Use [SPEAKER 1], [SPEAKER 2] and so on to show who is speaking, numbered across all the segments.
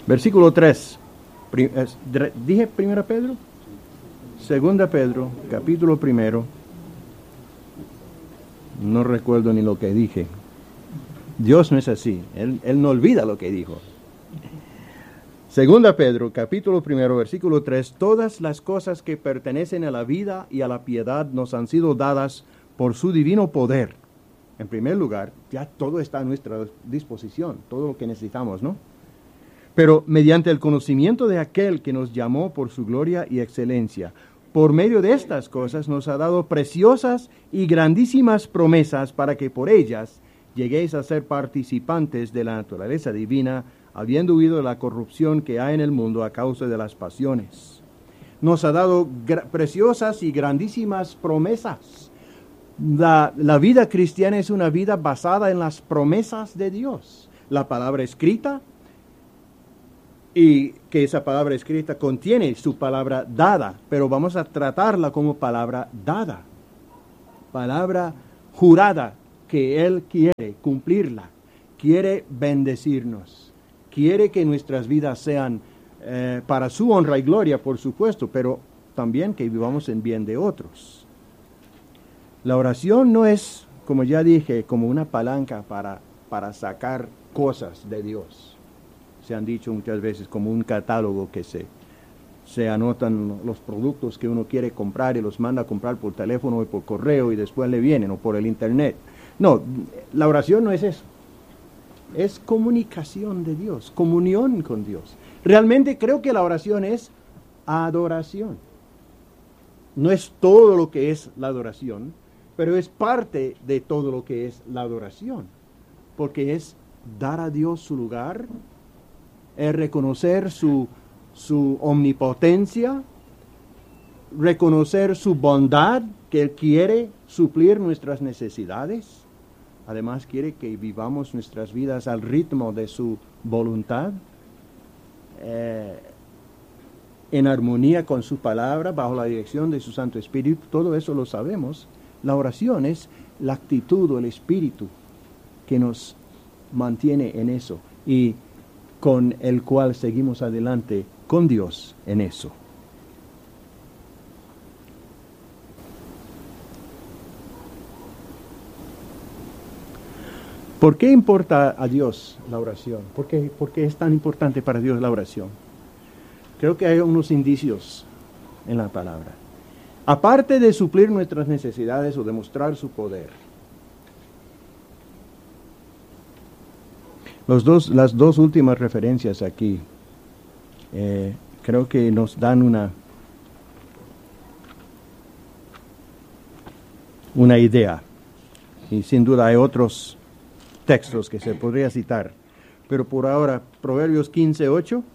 [SPEAKER 1] Versículo 3. ¿Dije 1 Pedro? 2 Pedro, capítulo 1. No recuerdo ni lo que dije. Dios no es así. Él no olvida lo que dijo. 2 Pedro, capítulo 1, versículo 3. Todas las cosas que pertenecen a la vida y a la piedad nos han sido dadas por su divino poder. En primer lugar, ya todo está a nuestra disposición, todo lo que necesitamos, ¿no? Pero mediante el conocimiento de aquel que nos llamó por su gloria y excelencia, por medio de estas cosas nos ha dado preciosas y grandísimas promesas para que por ellas lleguéis a ser participantes de la naturaleza divina, habiendo huido de la corrupción que hay en el mundo a causa de las pasiones. Nos ha dado preciosas y grandísimas promesas. La vida cristiana es una vida basada en las promesas de Dios. La palabra escrita, y que esa palabra escrita contiene su palabra dada, pero vamos a tratarla como palabra dada, palabra jurada, que Él quiere cumplirla, quiere bendecirnos, quiere que nuestras vidas sean para su honra y gloria, por supuesto, pero también que vivamos en bien de otros. La oración no es, como ya dije, como una palanca para sacar cosas de Dios. Se han dicho muchas veces como un catálogo que se anotan los productos que uno quiere comprar y los manda a comprar por teléfono y por correo y después le vienen o por el internet. No, la oración no es eso. Es comunicación de Dios, comunión con Dios. Realmente creo que la oración es adoración. No es todo lo que es la adoración, pero es parte de todo lo que es la adoración. Porque es dar a Dios su lugar, es reconocer su omnipotencia, reconocer su bondad, que Él quiere suplir nuestras necesidades. Además quiere que vivamos nuestras vidas al ritmo de su voluntad, en armonía con su palabra, bajo la dirección de su Santo Espíritu. Todo eso lo sabemos. La oración es la actitud o el espíritu que nos mantiene en eso y con el cual seguimos adelante con Dios en eso. ¿Por qué importa a Dios la oración? ¿Por qué es tan importante para Dios la oración? Creo que hay unos indicios en la palabra. Aparte de suplir nuestras necesidades o demostrar su poder, las dos últimas referencias aquí creo que nos dan una idea. Y sin duda hay otros textos que se podría citar. Pero por ahora, Proverbios 15:8.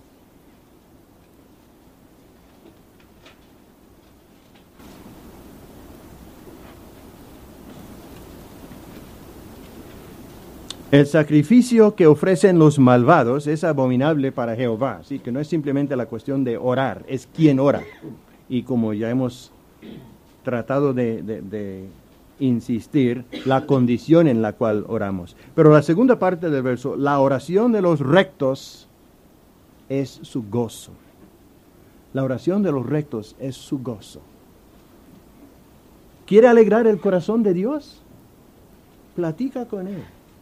[SPEAKER 1] El sacrificio que ofrecen los malvados es abominable para Jehová. Así que no es simplemente la cuestión de orar, es quien ora. Y como ya hemos tratado de insistir, la condición en la cual oramos. Pero la segunda parte del verso, la oración de los rectos es su gozo. La oración de los rectos es su gozo. ¿Quiere alegrar el corazón de Dios? Platica con Él.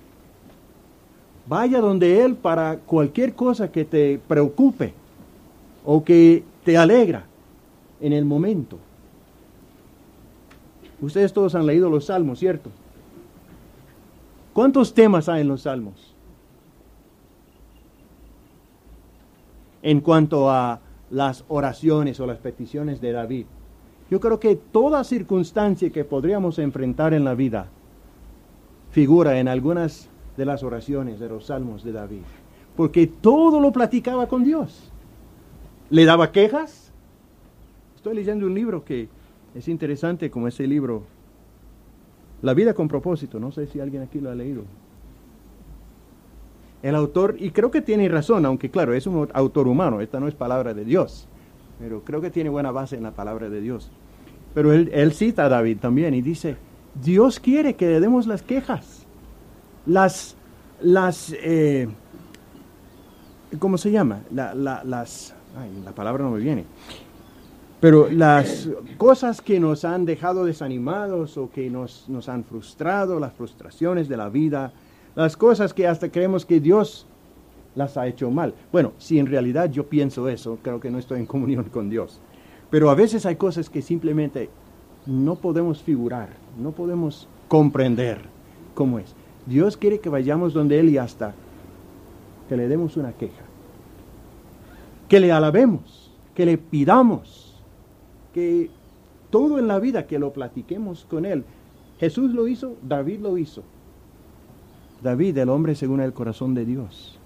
[SPEAKER 1] Vaya donde Él para cualquier cosa que te preocupe o que te alegra en el momento. Ustedes todos han leído los Salmos, ¿cierto? ¿Cuántos temas hay en los Salmos? En cuanto a las oraciones o las peticiones de David. Yo creo que toda circunstancia que podríamos enfrentar en la vida figura en algunas de las oraciones de los Salmos de David, porque todo lo platicaba con Dios. ¿Le daba quejas? Estoy leyendo un libro que es interesante, como ese libro, La vida con propósito. No sé si alguien aquí lo ha leído. El autor, y creo que tiene razón, aunque claro, es un autor humano, esta no es palabra de Dios, pero creo que tiene buena base en la palabra de Dios. Pero él cita a David también y dice, Dios quiere que le demos las quejas, ¿cómo se llama? La palabra no me viene. Pero las cosas que nos han dejado desanimados o que nos han frustrado, las frustraciones de la vida, las cosas que hasta creemos que Dios las ha hecho mal. Bueno, si en realidad yo pienso eso, creo que no estoy en comunión con Dios. Pero a veces hay cosas que simplemente no podemos figurar, no podemos comprender cómo es. Dios quiere que vayamos donde Él y hasta que le demos una queja, que le alabemos, que le pidamos, que todo en la vida que lo platiquemos con Él. Jesús lo hizo, David lo hizo. David, el hombre según el corazón de Dios.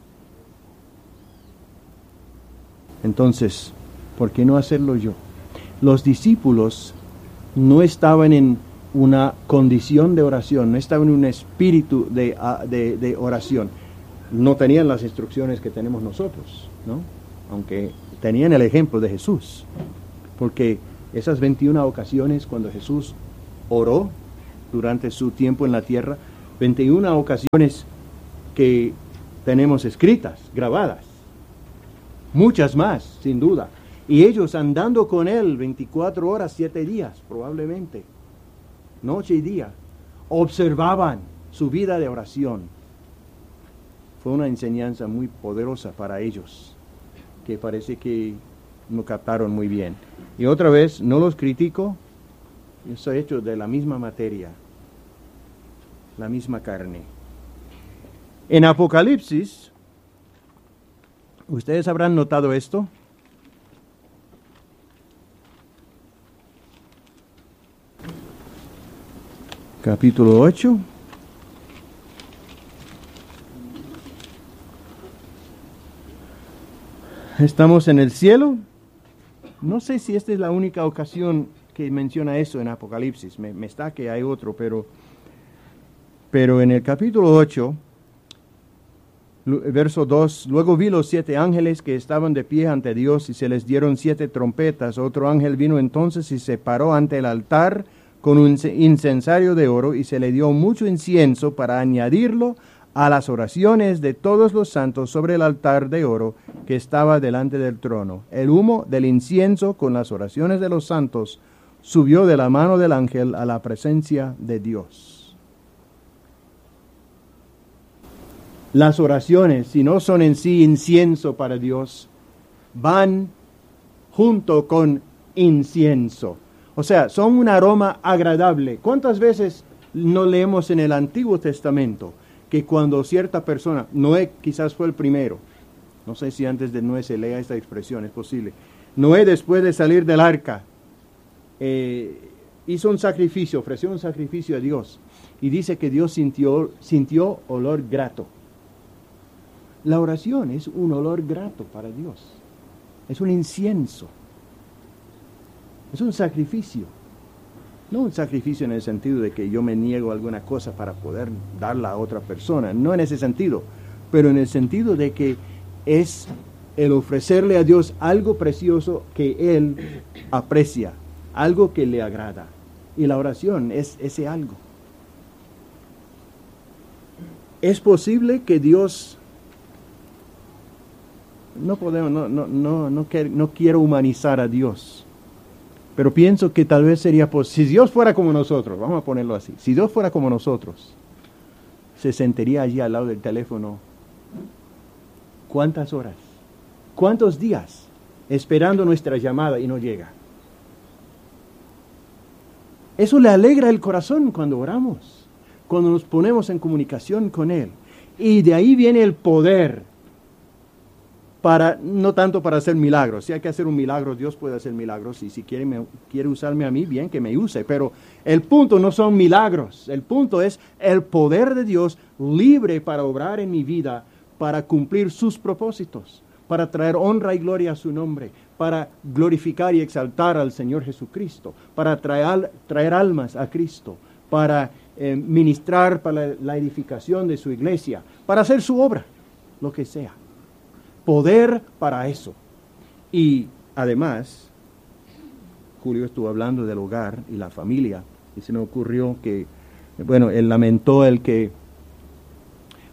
[SPEAKER 1] Entonces, ¿por qué no hacerlo yo? Los discípulos no estaban en una condición de oración, no estaban en un espíritu de oración. No tenían las instrucciones que tenemos nosotros, ¿no? Aunque tenían el ejemplo de Jesús. Porque esas 21 ocasiones cuando Jesús oró durante su tiempo en la tierra, 21 ocasiones que tenemos escritas, grabadas. Muchas más, sin duda. Y ellos andando con Él 24 horas, 7 días, probablemente, noche y día, observaban su vida de oración. Fue una enseñanza muy poderosa para ellos, que parece que no captaron muy bien. Y otra vez, no los critico, yo soy hecho de la misma materia, la misma carne. En Apocalipsis, ustedes habrán notado esto. Capítulo 8. Estamos en el cielo. No sé si esta es la única ocasión que menciona eso en Apocalipsis. Me está que hay otro, pero en el capítulo 8, verso 2, luego vi los 7 ángeles que estaban de pie ante Dios y se les dieron 7 trompetas. Otro ángel vino entonces y se paró ante el altar con un incensario de oro y se le dio mucho incienso para añadirlo a las oraciones de todos los santos sobre el altar de oro que estaba delante del trono. El humo del incienso con las oraciones de los santos subió de la mano del ángel a la presencia de Dios. Las oraciones, si no son en sí incienso para Dios, van junto con incienso. O sea, son un aroma agradable. ¿Cuántas veces no leemos en el Antiguo Testamento que cuando cierta persona, Noé quizás fue el primero, no sé si antes de Noé se lea esta expresión, es posible, Noé después de salir del arca, hizo un sacrificio, ofreció un sacrificio a Dios, y dice que Dios sintió olor grato. La oración es un olor grato para Dios, es un incienso. Es un sacrificio. No un sacrificio en el sentido de que yo me niego a alguna cosa para poder darla a otra persona. No en ese sentido. Pero en el sentido de que es el ofrecerle a Dios algo precioso que Él aprecia. Algo que le agrada. Y la oración es ese algo. Es posible que Dios... No quiero humanizar a Dios. Pero pienso que tal vez sería posible, si Dios fuera como nosotros, vamos a ponerlo así, si Dios fuera como nosotros, se sentaría allí al lado del teléfono, ¿cuántas horas? ¿Cuántos días esperando nuestra llamada y no llega? Eso le alegra el corazón cuando oramos, cuando nos ponemos en comunicación con Él. Y de ahí viene el poder. No tanto para hacer milagros. Si hay que hacer un milagro, Dios puede hacer milagros. Y si quiere usarme a mí, bien que me use. Pero el punto no son milagros. El punto es el poder de Dios libre para obrar en mi vida, para cumplir sus propósitos, para traer honra y gloria a su nombre, para glorificar y exaltar al Señor Jesucristo, para traer almas a Cristo, para ministrar para la edificación de su iglesia, para hacer su obra, lo que sea. Poder para eso. Y además, Julio estuvo hablando del hogar y la familia, y se me ocurrió que, él lamentó el que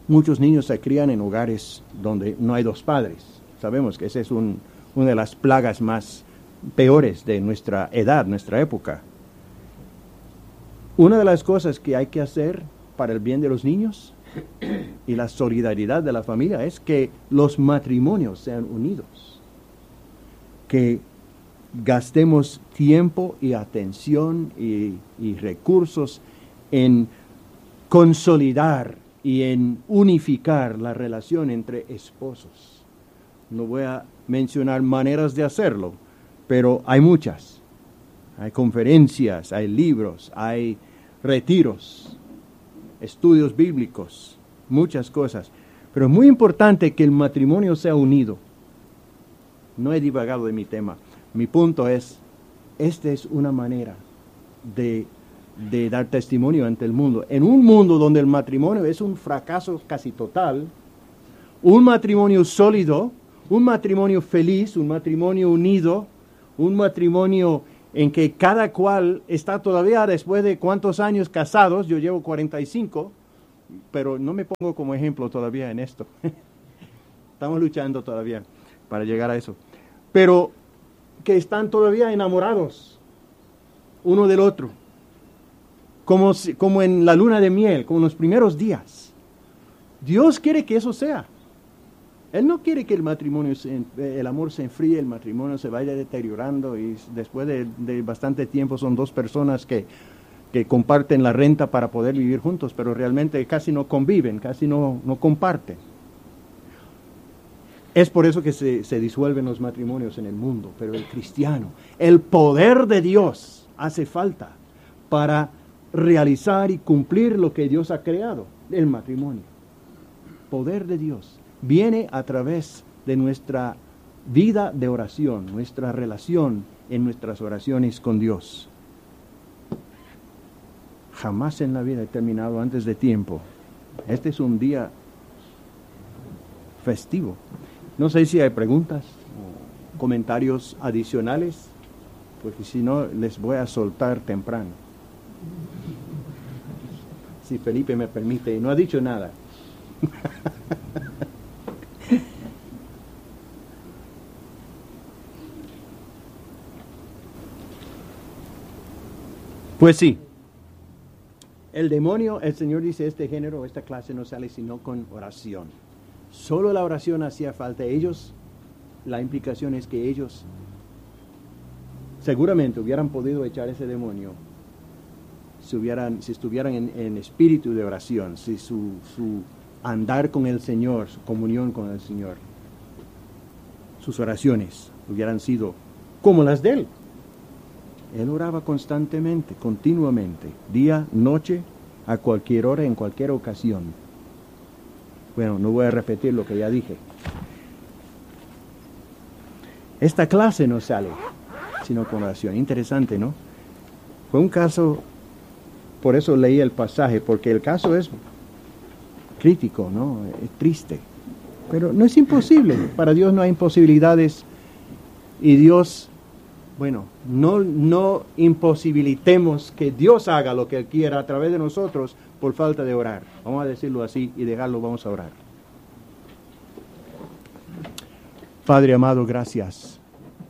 [SPEAKER 1] Muchos niños se crían en hogares donde no hay dos padres. Sabemos que esa es una de las plagas más peores de nuestra edad, nuestra época. Una de las cosas que hay que hacer para el bien de los niños y la solidaridad de la familia es que los matrimonios sean unidos, que gastemos tiempo y atención y recursos en consolidar y en unificar la relación entre esposos. No voy a mencionar maneras de hacerlo, pero hay muchas. Hay conferencias, hay libros, hay retiros, estudios bíblicos, muchas cosas. Pero es muy importante que el matrimonio sea unido. No he divagado de mi tema. Mi punto es, esta es una manera de dar testimonio ante el mundo. En un mundo donde el matrimonio es un fracaso casi total, un matrimonio sólido, un matrimonio feliz, un matrimonio unido, un matrimonio en que cada cual está todavía después de cuántos años casados, yo llevo 45, pero no me pongo como ejemplo todavía en esto. Estamos luchando todavía para llegar a eso. Pero que están todavía enamorados uno del otro, como en la luna de miel, como en los primeros días. Dios quiere que eso sea. Él no quiere que el amor se enfríe, el matrimonio se vaya deteriorando y después de bastante tiempo son dos personas que comparten la renta para poder vivir juntos, pero realmente casi no conviven, casi no comparten. Es por eso que se disuelven los matrimonios en el mundo, pero el cristiano, el poder de Dios hace falta para realizar y cumplir lo que Dios ha creado, el matrimonio. Poder de Dios viene a través de nuestra vida de oración, nuestra relación en nuestras oraciones con Dios. Jamás en la vida he terminado antes de tiempo. Este es un día festivo. No sé si hay preguntas o comentarios adicionales, porque si no les voy a soltar temprano. Si Felipe me permite, y no ha dicho nada. Pues sí, el demonio, el Señor dice, este género, esta clase no sale sino con oración. Solo la oración hacía falta. La implicación es que ellos seguramente hubieran podido echar ese demonio si estuvieran en espíritu de oración, si su andar con el Señor, su comunión con el Señor, sus oraciones hubieran sido como las de Él. Él oraba constantemente, continuamente, día, noche, a cualquier hora, en cualquier ocasión. Bueno, no voy a repetir lo que ya dije. Esta clase no sale sino con oración. Interesante, ¿no? Fue un caso, por eso leí el pasaje, porque el caso es crítico, ¿no? Es triste. Pero no es imposible. Para Dios no hay imposibilidades. Y Dios, bueno, no imposibilitemos que Dios haga lo que Él quiera a través de nosotros por falta de orar. Vamos a decirlo así y dejarlo, vamos a orar. Padre amado, gracias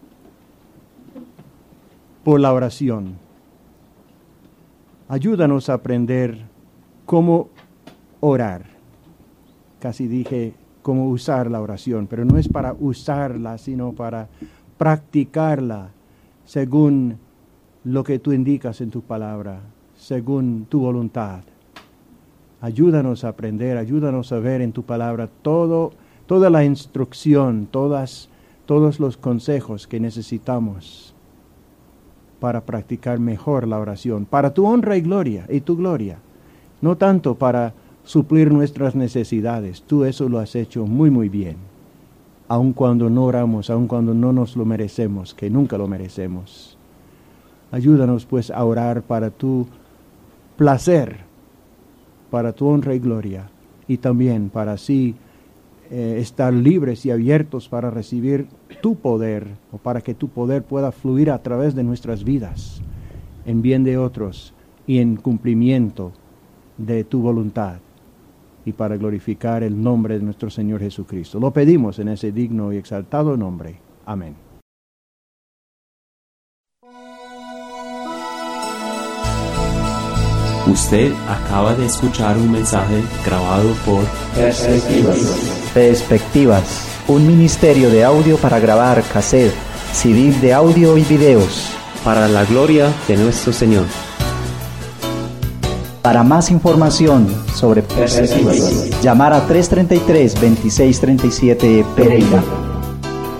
[SPEAKER 1] por la oración. Ayúdanos a aprender cómo orar. Casi dije cómo usar la oración, pero no es para usarla, sino para practicarla según lo que tú indicas en tu palabra, según tu voluntad. Ayúdanos a aprender, ayúdanos a ver en tu palabra toda la instrucción, todos los consejos que necesitamos para practicar mejor la oración, para tu honra y gloria, y tu gloria, no tanto para suplir nuestras necesidades. Tú eso lo has hecho muy, muy bien, aun cuando no oramos, aun cuando no nos lo merecemos, que nunca lo merecemos. Ayúdanos pues a orar para tu placer, para tu honra y gloria, y también para así estar libres y abiertos para recibir tu poder, o para que tu poder pueda fluir a través de nuestras vidas, en bien de otros y en cumplimiento de tu voluntad. y para glorificar el nombre de nuestro Señor Jesucristo. Lo pedimos en ese digno y exaltado nombre. Amén.
[SPEAKER 2] Usted acaba de escuchar un mensaje grabado por
[SPEAKER 3] Perspectivas, un ministerio de audio para grabar cassette, CD de audio y videos.
[SPEAKER 2] para la gloria de nuestro Señor.
[SPEAKER 3] Para más información sobre Perspectivas, llamar a 333-2637 Pereira.